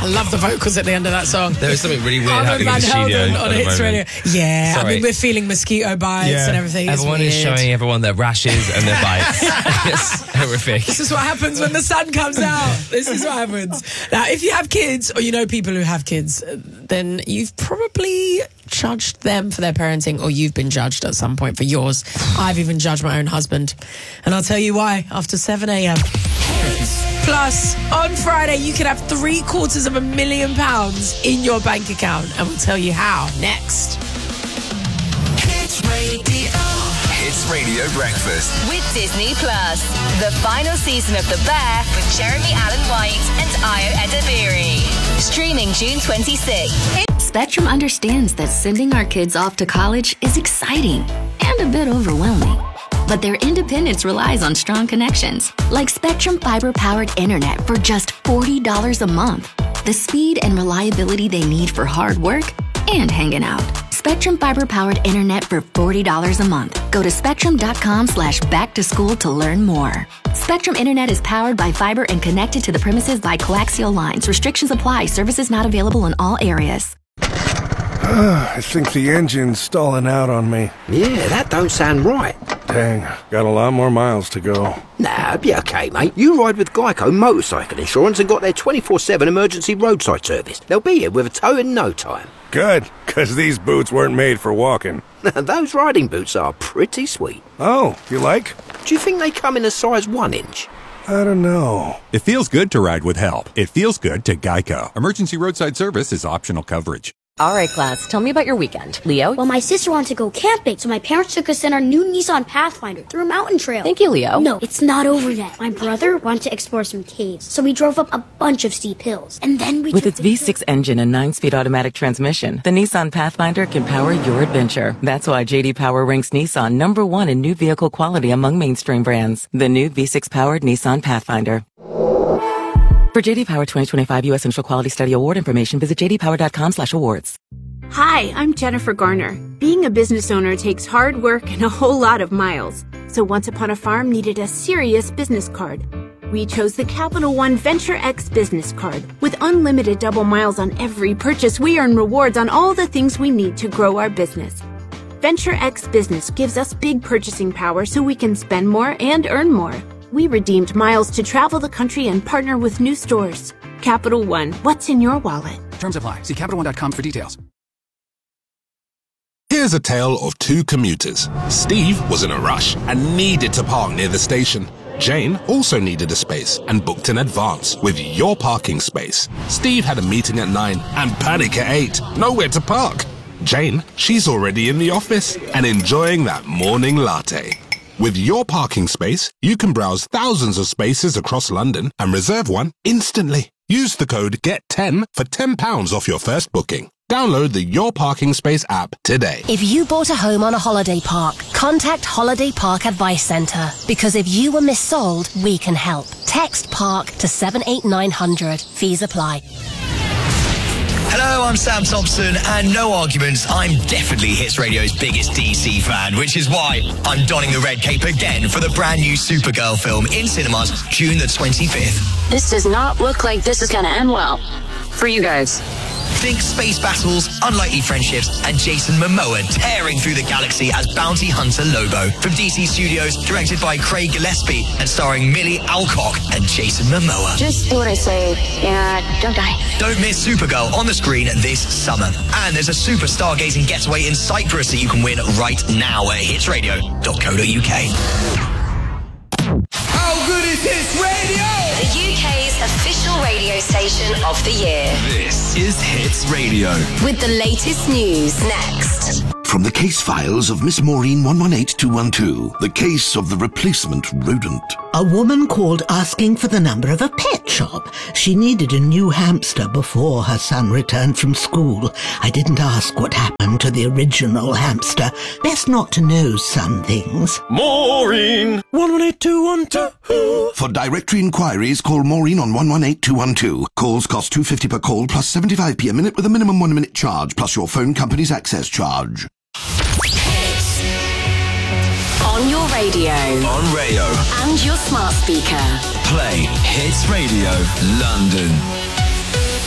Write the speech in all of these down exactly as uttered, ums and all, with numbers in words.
I love the vocals at the end of that song. There is something really weird Harman happening in the Van studio Helden at on the Hits moment. Radio. Yeah, Sorry. I mean, we're feeling mosquito bites Yeah. and everything. It's Everyone is weird. showing everyone their rashes and their bites. It's horrific. This is what happens when the sun comes out. This is what happens. Now, if you have kids or you know people who have kids, then you've probably judged them for their parenting, or you've been judged at some point for yours. I've even judged my own husband. And I'll tell you why after seven a.m. Plus, on Friday, you can have three quarters of a million pounds in your bank account. And we'll tell you how next. Hits Radio. Hits Radio Breakfast. With Disney Plus. The final season of The Bear with Jeremy Allen White and Ayo Edebiri. Streaming June twenty-sixth. Spectrum understands that sending our kids off to college is exciting and a bit overwhelming. But their independence relies on strong connections, like Spectrum fiber-powered internet for just forty dollars a month. The speed and reliability they need for hard work and hanging out. Spectrum fiber-powered internet for forty dollars a month. Go to spectrum.com slash back to school to learn more. Spectrum Internet is powered by fiber and connected to the premises by coaxial lines. Restrictions apply. Services not available in all areas. I think the engine's stalling out on me. Yeah, that don't sound right. Dang, got a lot more miles to go. Nah, be okay, mate. You ride with Geico Motorcycle Insurance and got their twenty-four seven emergency roadside service. They'll be here with a tow in no time. Good, because these boots weren't made for walking. Those riding boots are pretty sweet. Oh, you like? Do you think they come in a size one inch? I don't know. It feels good to ride with help. It feels good to Geico. Emergency roadside service is optional coverage. All right, class, tell me about your weekend. Leo? Well, my sister wanted to go camping, so my parents took us in our new Nissan Pathfinder through a mountain trail. Thank you, Leo. No, it's not over yet. My brother wanted to explore some caves, so we drove up a bunch of steep hills. And then we With its V six engine and nine-speed automatic transmission, the Nissan Pathfinder can power your adventure. That's why J D Power ranks Nissan number one in new vehicle quality among mainstream brands. The new V six-powered Nissan Pathfinder. For J D Power twenty twenty-five U S Initial Quality Study Award information, visit j d power dot com slash awards. Hi, I'm Jennifer Garner. Being a business owner takes hard work and a whole lot of miles. So Once Upon a Farm needed a serious business card. We chose the Capital One Venture X business card. With unlimited double miles on every purchase, we earn rewards on all the things we need to grow our business. Venture X Business gives us big purchasing power so we can spend more and earn more. We redeemed miles to travel the country and partner with new stores. Capital One, what's in your wallet? Terms apply. See Capital One dot com for details. Here's a tale of two commuters. Steve was in a rush and needed to park near the station. Jane also needed a space and booked in advance with Your Parking Space. Steve had a meeting at nine and panic at eight. Nowhere to park. Jane, she's already in the office and enjoying that morning latte. With Your Parking Space, you can browse thousands of spaces across London and reserve one instantly. Use the code G E T ten for ten pounds off your first booking. Download the Your Parking Space app today. If you bought a home on a holiday park, contact Holiday Park Advice Centre. Because if you were missold, we can help. Text PARK to seven eight nine hundred. Fees apply. Hello, I'm Sam Thompson, and no arguments, I'm definitely Hits Radio's biggest D C fan, which is why I'm donning the red cape again for the brand new Supergirl film in cinemas June the twenty-fifth. This does not look like this is going to end well for you guys. Think space battles, unlikely friendships, and Jason Momoa tearing through the galaxy as bounty hunter Lobo. From D C Studios, directed by Craig Gillespie and starring Millie Alcock and Jason Momoa. Just do what I say and don't die. Don't miss Supergirl on the screen this summer. And there's a super stargazing getaway in Cyprus that you can win right now at hits radio dot co dot u k. How good is Hits Radio? The U K's official radio station of the year. This is Hits Radio. With the latest news next. From the case files of Miss Maureen one one eight two one two, the case of the replacement rodent. A woman called asking for the number of a pet shop. She needed a new hamster before her son returned from school. I didn't ask what happened to the original hamster. Best not to know some things. Maureen! one one eight two one two. For directory inquiries, call Maureen on one one eight two one two. Calls cost two pounds fifty per call plus seventy-five p a minute with a minimum one minute charge plus your phone company's access charge. On your radio. On Rayo. And your smart speaker. Play Hits Radio London.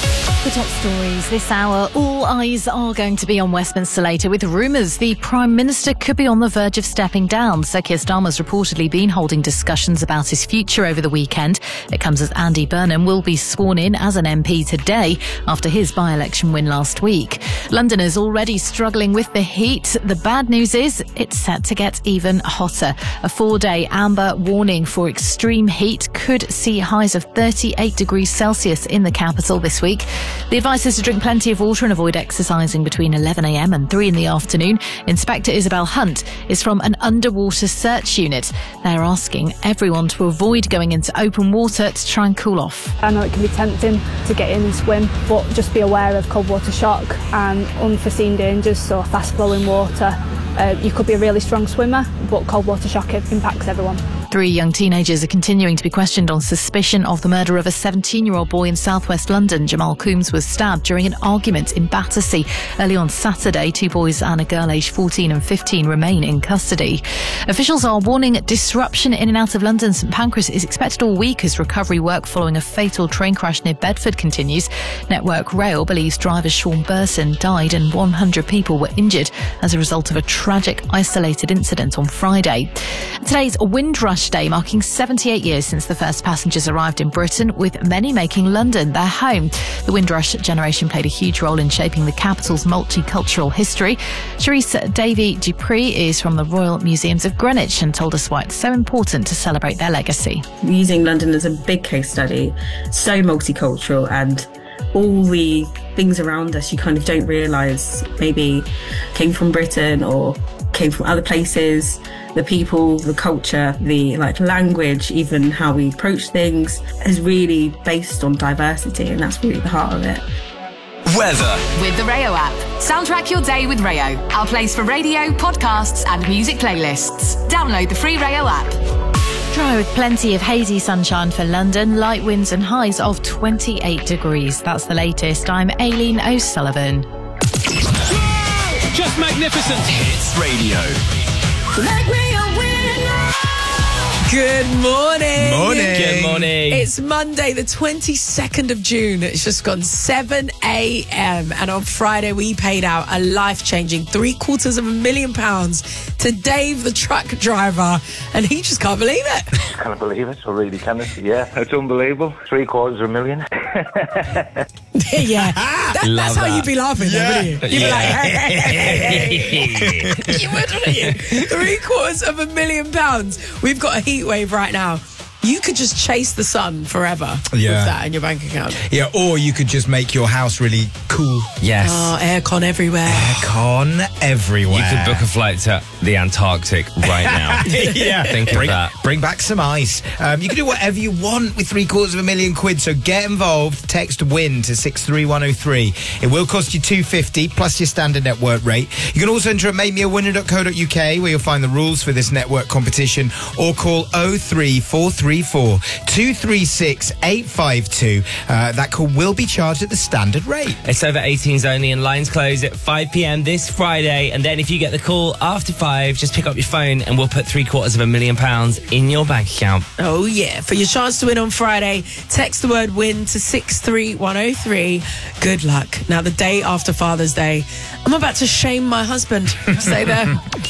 the top stories this hour. All eyes are going to be on Westminster later, with rumours the Prime Minister could be on the verge of stepping down. Sir Keir Starmer's reportedly been holding discussions about his future over the weekend. It comes as Andy Burnham will be sworn in as an M P today after his by-election win last week. Londoners already struggling with the heat. The bad news is it's set to get even hotter. A four-day amber warning for extreme heat could see highs of thirty-eight degrees Celsius in the capital this week. The advice is to drink plenty of water and avoid exercising between eleven a m and three in the afternoon. Inspector Isabel Hunt is from an underwater search unit. They're asking everyone to avoid going into open water to try and cool off. I know it can be tempting to get in and swim, but just be aware of cold water shock and unforeseen dangers, so fast flowing water. Uh, you could be a really strong swimmer, but cold water shock impacts everyone. Three young teenagers are continuing to be questioned on suspicion of the murder of a seventeen-year-old boy in southwest London. Jamal Coombs was stabbed during an argument in Battersea early on Saturday. Two boys and a girl aged fourteen and fifteen remain in custody. Officials are warning disruption in and out of London. St Pancras is expected all week as recovery work following a fatal train crash near Bedford continues. Network Rail believes driver Sean Burson died and one hundred people were injured as a result of a tragic isolated incident on Friday. Today's Windrush Day, marking seventy-eight years since the first passengers arrived in Britain, with many making London their home. The Windrush generation played a huge role in shaping the capital's multicultural history. Charisse Davy-Dupree is from the Royal Museums of Greenwich and told us why it's so important to celebrate their legacy. Using London as a big case study, so multicultural, and all the things around us you kind of don't realise maybe came from Britain or came from other places. The people, the culture, the like language, even how we approach things is really based on diversity, and that's really the heart of it. Weather. With the Rayo app. Soundtrack your day with Rayo, our place for radio, podcasts and music playlists. Download the free Rayo app. Dry with plenty of hazy sunshine for London, light winds and highs of twenty-eight degrees. That's the latest. I'm Aileen O'Sullivan. Just magnificent. Hits Radio. Make me a winner. Good morning. Morning. Good morning. It's Monday, the twenty-second of June. It's just gone seven a m And on Friday, we paid out a life-changing three quarters of a million pounds to Dave, the truck driver. And he just can't believe it. Can't believe it. I really can't. Yeah, it's unbelievable. Three quarters of a million. Yeah. That, that's how that. you'd be laughing, Yeah. though, wouldn't you? You'd Yeah. be like, hey, hey, hey, hey. You would, wouldn't you? Three quarters of a million pounds. We've got a heat wave right now. You could just chase the sun forever Yeah. with that in your bank account. Yeah, or you could just make your house really cool. Yes. Oh, aircon everywhere. Aircon everywhere. You could book a flight to the Antarctic right now. Yeah. Think bring, of that. Bring back some ice. Um, you can do whatever you want with three quarters of a million quid, so get involved. Text WIN to six three one oh three. It will cost you two pounds fifty plus your standard network rate. You can also enter at make me a winner dot co dot uk where you'll find the rules for this network competition, or call oh three four three four two three six eight five two. Uh, that call will be charged at the standard rate. It's over eighteens only, and lines close at five p m this Friday. And then if you get the call after five, just pick up your phone and we'll put three quarters of a million pounds in your bank account. Oh, yeah. For your chance to win on Friday, text the word WIN to six three one oh three. Good luck. Now, the day after Father's Day, I'm about to shame my husband. Stay there.